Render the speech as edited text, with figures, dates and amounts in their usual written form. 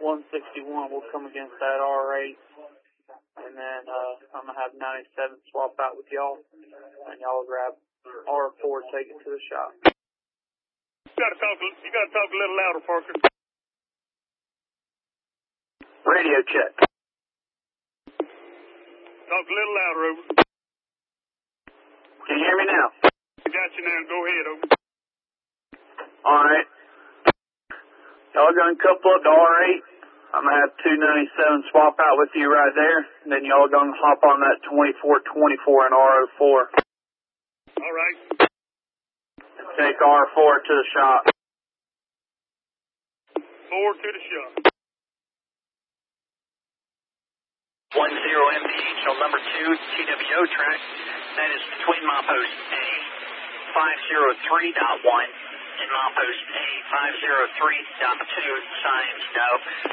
161 will come against that R8. And then I'm going to have 97 swap out with y'all. And y'all will grab R4, take it to the shop. You gotta talk a little louder, Parker. Radio check. Talk a little louder, over. Can you hear me now? I got you now. Go ahead, over. Alright. Y'all gonna couple up the R8. I'm gonna have 297 swap out with you right there. And then y'all gonna hop on that 2424 and R04. Alright. Take R4 to the shop. 4 to the shop. 10 MPH on number 2 TWO track. That is between milepost A 503.1 and milepost A 503.2. Signs no.